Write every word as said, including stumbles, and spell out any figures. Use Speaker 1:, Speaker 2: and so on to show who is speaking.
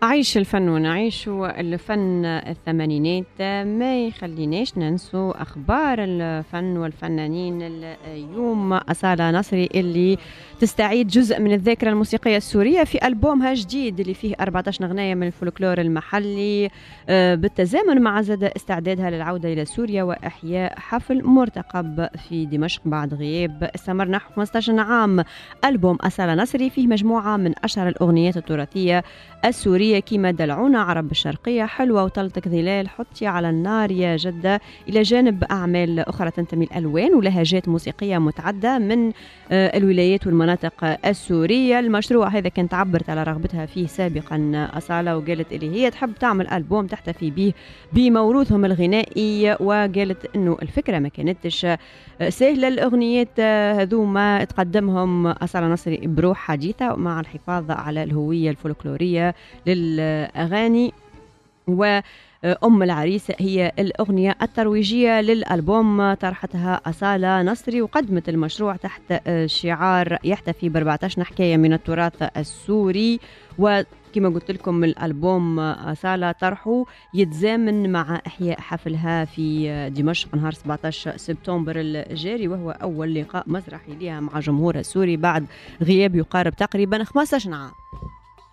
Speaker 1: عيش الفن ونعيش الفن الثمانينات، ما يخليناش ننسوا أخبار الفن والفنانين. اليوم أصالة نصري اللي تستعيد جزء من الذاكرة الموسيقية السورية في ألبومها جديد اللي فيه أربعة عشر أغنية من الفولكلور المحلي، بالتزامن مع زاد استعدادها للعودة إلى سوريا وإحياء حفل مرتقب في دمشق بعد غياب استمر نحو خمسة عشر عام. ألبوم أصالة نصري فيه مجموعة من أشهر الأغنيات التراثية السورية كيما دلعونا عرب الشرقية، حلوة وطلتك ظلال، حطي على النار يا جدة، إلى جانب أعمال أخرى تنتمي الألوان ولهجات موسيقية متعددة من الولايات والمناطق السورية. المشروع هذا كانت عبرت على رغبتها فيه سابقا أصالة، وقالت اللي هي تحب تعمل ألبوم تحتفي به بموروثهم الغنائي، وقالت إنه الفكرة ما كانتش سهلة. الأغنيات هذوما تقدمهم أصالة نصري بروح حديثة مع الحفاظ على الهوية الفولكلورية للأغاني، وأم العريس هي الأغنية الترويجية للألبوم طرحتها أصالة نصري، وقدمت المشروع تحت شعار يحتفي ب أربعة عشر حكاية من التراث السوري. وكما قلت لكم الألبوم أصالة طرحه يتزامن مع إحياء حفلها في دمشق نهار سبعة عشر سبتمبر الجاري، وهو أول لقاء مسرحي لها مع جمهورها السوري بعد غياب يقارب تقريبا خمسة عشر عام.